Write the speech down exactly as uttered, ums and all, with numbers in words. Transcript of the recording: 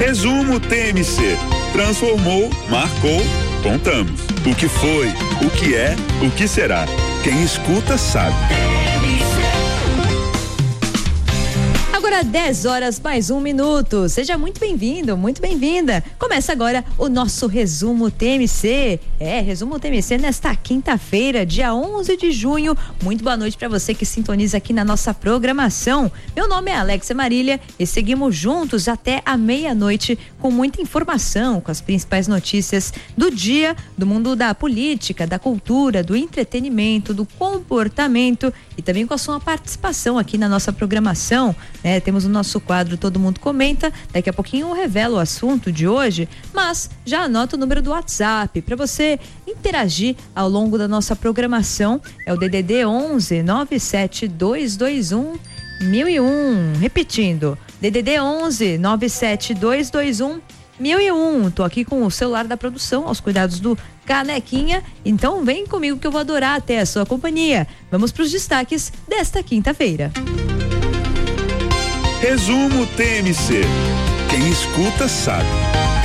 Resumo T M C. Transformou, marcou, contamos. O que foi, o que é, o que será. Quem escuta sabe. Agora dez horas mais um minuto. Seja muito bem-vindo, muito bem-vinda. Começa agora o nosso Resumo T M C. É, Resumo T M C nesta quinta-feira, dia onze de junho. Muito boa noite para você que sintoniza aqui na nossa programação. Meu nome é Alexia Marília e seguimos juntos até a meia-noite com muita informação, com as principais notícias do dia, do mundo da política, da cultura, do entretenimento, do comportamento e também com a sua participação aqui na nossa programação, né? Temos o nosso quadro Todo Mundo Comenta. Daqui a pouquinho eu revelo o assunto de hoje, mas já anota o número do WhatsApp para você interagir ao longo da nossa programação. É o D D D onze nove sete dois dois um mil e um. Repetindo, D D D onze nove sete dois dois um mil e um. Tô aqui com o celular da produção aos cuidados do Canequinha, então vem comigo que eu vou adorar até a sua companhia. Vamos para os destaques desta quinta-feira. Resumo T M C. Quem escuta sabe.